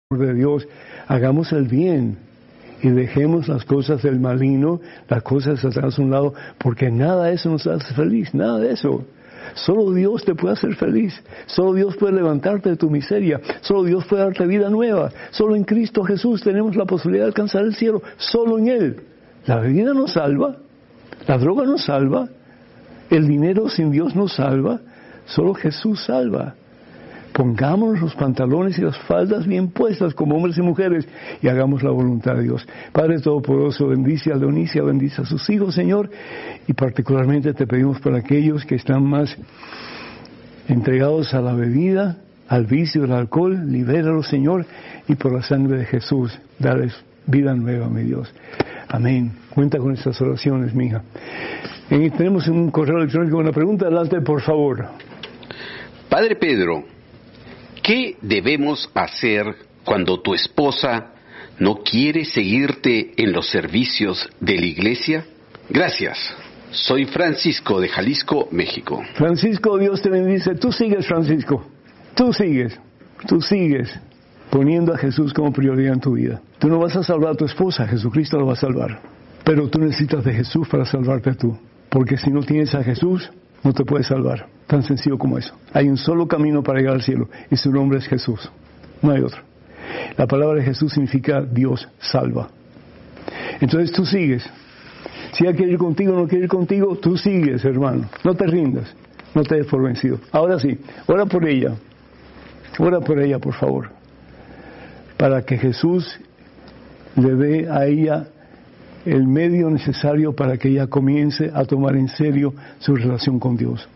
de Dios, hagamos el bien y dejemos las cosas del maligno, las cosas atrás a un lado, porque nada de eso nos hace feliz, nada de eso. Solo Dios te puede hacer feliz, solo Dios puede levantarte de tu miseria, solo Dios puede darte vida nueva, solo en Cristo Jesús tenemos la posibilidad de alcanzar el cielo, solo en Él. La bebida nos salva, la droga nos salva, el dinero sin Dios nos salva, solo Jesús salva. Pongámonos los pantalones y las faldas bien puestas como hombres y mujeres y hagamos la voluntad de Dios. Padre Todopoderoso, bendice a Leonicia, bendice a sus hijos, Señor, y particularmente te pedimos para aquellos que están más entregados a la bebida, al vicio del alcohol, libéralos, Señor, y por la sangre de Jesús, dales vida nueva, mi Dios. Amén. Cuenta con estas oraciones, mi hija. Tenemos un correo electrónico, una pregunta, adelante, por favor. Padre Pedro, ¿qué debemos hacer cuando tu esposa no quiere seguirte en los servicios de la iglesia? Gracias. Soy Francisco de Jalisco, México. Francisco, Dios te bendice. Tú sigues, Francisco. Tú sigues poniendo a Jesús como prioridad en tu vida. Tú no vas a salvar a tu esposa, Jesucristo la va a salvar. Pero tú necesitas de Jesús para salvarte tú. Porque si no tienes a Jesús, no te puedes salvar. Tan sencillo como eso. Hay un solo camino para llegar al cielo y su nombre es Jesús. No hay otro. La palabra de Jesús significa Dios salva. Entonces tú sigues. Si ella quiere ir contigo o no quiere ir contigo, tú sigues, hermano. No te rindas. No te des por vencido. Ahora sí, ora por ella. Ora por ella, por favor. Para que Jesús le dé a ella el medio necesario para que ella comience a tomar en serio su relación con Dios.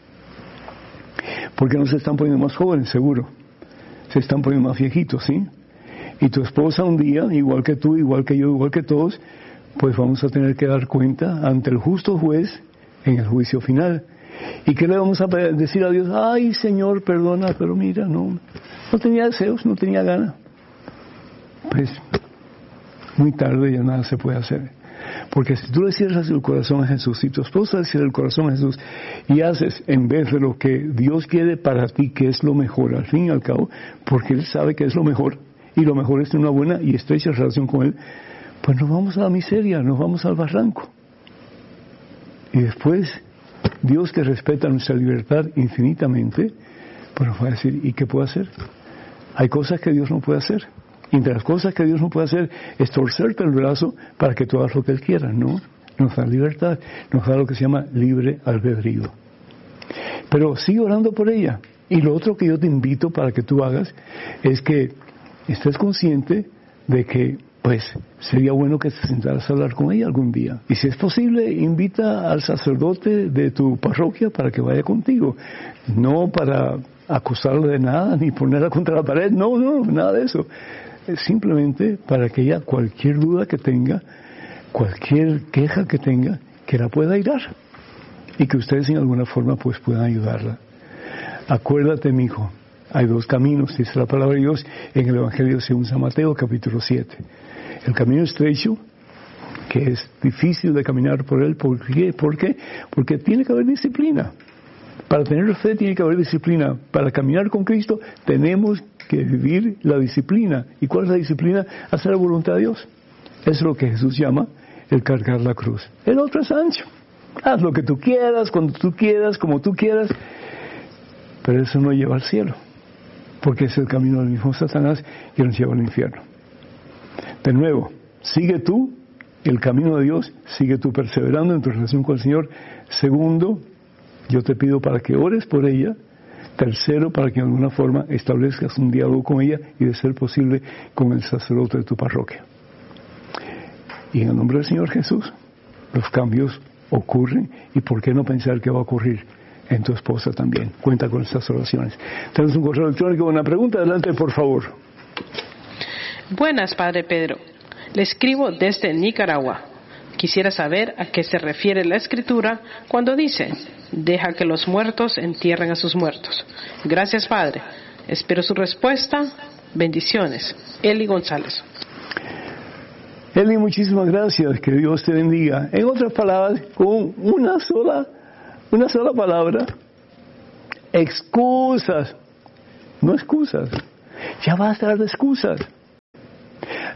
Porque no se están poniendo más jóvenes, seguro. Se están poniendo más viejitos, ¿sí? Y tu esposa un día, igual que tú, igual que yo, igual que todos, pues vamos a tener que dar cuenta ante el justo juez en el juicio final. ¿Y qué le vamos a decir a Dios? Ay, Señor, perdona, pero mira, no tenía deseos, no tenía ganas. Pues, muy tarde ya nada se puede hacer. Porque si tú le cierras el corazón a Jesús, si tu esposa le cierra el corazón a Jesús y haces en vez de lo que Dios quiere para ti, que es lo mejor, al fin y al cabo, porque Él sabe que es lo mejor, y lo mejor es tener una buena y estrecha relación con Él, pues nos vamos a la miseria, nos vamos al barranco. Y después, Dios, que respeta nuestra libertad infinitamente, pues nos va a decir, ¿y qué puedo hacer? Hay cosas que Dios no puede hacer. Y entre las cosas que Dios no puede hacer es torcerte el brazo para que tú hagas lo que Él quiera, ¿no? Nos da libertad, nos da lo que se llama libre albedrío. Pero sigue orando por ella. Y lo otro que yo te invito para que tú hagas es que estés consciente de que, pues, sería bueno que te sentaras a hablar con ella algún día. Y si es posible, invita al sacerdote de tu parroquia para que vaya contigo. No para acusarla de nada, ni ponerla contra la pared, no, nada de eso. Simplemente para que ella, cualquier duda que tenga, cualquier queja que tenga, que la pueda ayudar y que ustedes en alguna forma pues puedan ayudarla. Acuérdate, mi hijo, hay dos caminos, dice la palabra de Dios en el Evangelio según San Mateo, capítulo 7. El camino estrecho, que es difícil de caminar por él. ¿Por qué? Porque tiene que haber disciplina. Para tener fe tiene que haber disciplina. Para caminar con Cristo tenemos que vivir la disciplina. ¿Y cuál es la disciplina? Hacer la voluntad de Dios. Es lo que Jesús llama el cargar la cruz. El otro es ancho. Haz lo que tú quieras, cuando tú quieras, como tú quieras. Pero eso no lleva al cielo. Porque es el camino del mismo Satanás que nos lleva al infierno. De nuevo, sigue tú el camino de Dios, sigue tú perseverando en tu relación con el Señor. Segundo, yo te pido para que ores por ella. Tercero, para que de alguna forma establezcas un diálogo con ella y, de ser posible, con el sacerdote de tu parroquia. Y en el nombre del Señor Jesús, los cambios ocurren, y ¿por qué no pensar que va a ocurrir en tu esposa también? Cuenta con estas oraciones. Tenemos un correo electrónico con una pregunta. Adelante, por favor. Buenas, Padre Pedro. Le escribo desde Nicaragua. Quisiera saber a qué se refiere la Escritura cuando dice: deja que los muertos entierren a sus muertos. Gracias, Padre. Espero su respuesta. Bendiciones. Eli González. Eli, muchísimas gracias. Que Dios te bendiga. En otras palabras, con una sola palabra: excusas. No excusas. Ya basta de excusas.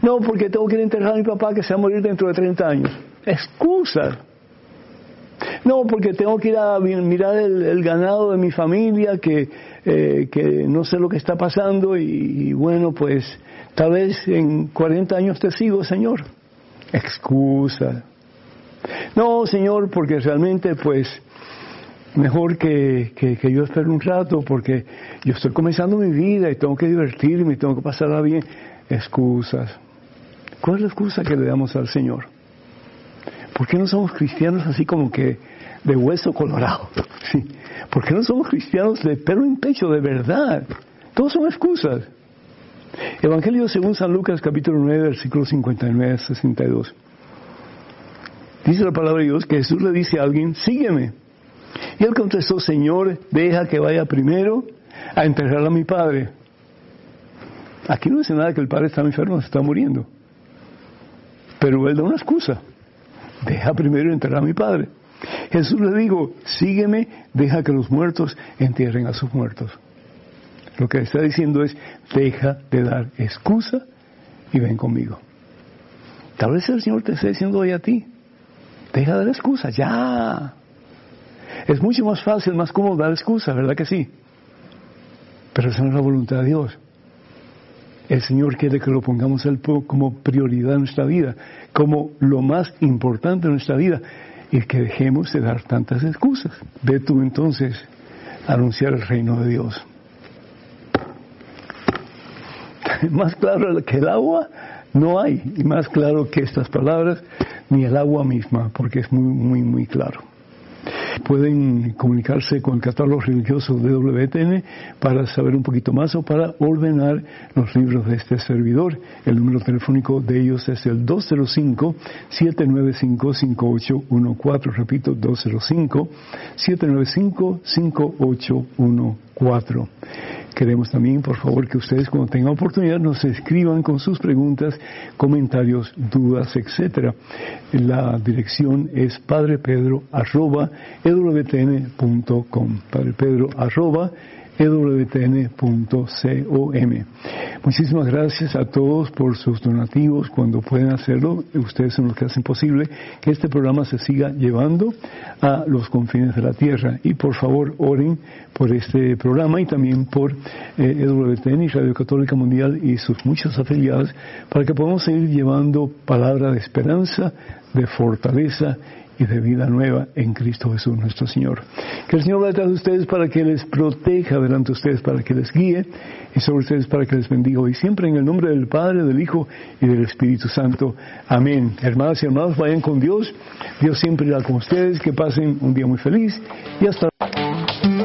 No, porque tengo que ir a enterrar a mi papá que se va a morir dentro de 30 años. Excusa. No, porque tengo que ir a mirar el ganado de mi familia, que no sé lo que está pasando y bueno, pues tal vez en 40 años te sigo, Señor. Excusa. No, Señor, porque realmente pues mejor que yo espere un rato porque yo estoy comenzando mi vida y tengo que divertirme y tengo que pasarla bien. Excusas. ¿Cuál es la excusa que le damos al Señor? ¿Por qué no somos cristianos así como que de hueso colorado? ¿Sí? ¿Por qué no somos cristianos de pelo en pecho, de verdad? Todos son excusas. Evangelio según San Lucas, capítulo 9, versículos 59 a 62. Dice la palabra de Dios que Jesús le dice a alguien, sígueme. Y él contestó, Señor, deja que vaya primero a enterrar a mi padre. Aquí no dice nada que el padre está enfermo, se está muriendo. Pero él da una excusa. Deja primero enterrar a mi padre. Jesús le dijo, sígueme, deja que los muertos entierren a sus muertos. Lo que está diciendo es, deja de dar excusa y ven conmigo. Tal vez el Señor te esté diciendo hoy a ti, deja de dar excusa, ya. Es mucho más fácil, más cómodo dar excusa, ¿verdad que sí? Pero esa no es la voluntad de Dios. El Señor quiere que lo pongamos como prioridad en nuestra vida, como lo más importante en nuestra vida, y que dejemos de dar tantas excusas. Ve tú entonces a anunciar el reino de Dios. Más claro que el agua no hay, y más claro que estas palabras, ni el agua misma, porque es muy, muy, muy claro. Pueden comunicarse con el catálogo religioso de WTN para saber un poquito más o para ordenar los libros de este servidor. El número telefónico de ellos es el 205-795-5814. Repito, 205-795-5814. Queremos también, por favor, que ustedes cuando tengan oportunidad nos escriban con sus preguntas, comentarios, dudas, etc. La dirección es padrepedro@ewtn.com. padrepedro@ewtn.com. Muchísimas gracias a todos por sus donativos cuando pueden hacerlo. Ustedes son los que hacen posible que este programa se siga llevando a los confines de la tierra. Y por favor oren por este programa y también por EWTN y Radio Católica Mundial y sus muchos afiliados para que podamos seguir llevando palabra de esperanza, de fortaleza y de vida nueva en Cristo Jesús nuestro Señor. Que el Señor vaya detrás de ustedes para que les proteja delante de ustedes, para que les guíe y sobre ustedes para que les bendiga hoy siempre en el nombre del Padre, del Hijo y del Espíritu Santo. Amén. Hermanas y hermanos, vayan con Dios. Dios siempre irá con ustedes. Que pasen un día muy feliz y hasta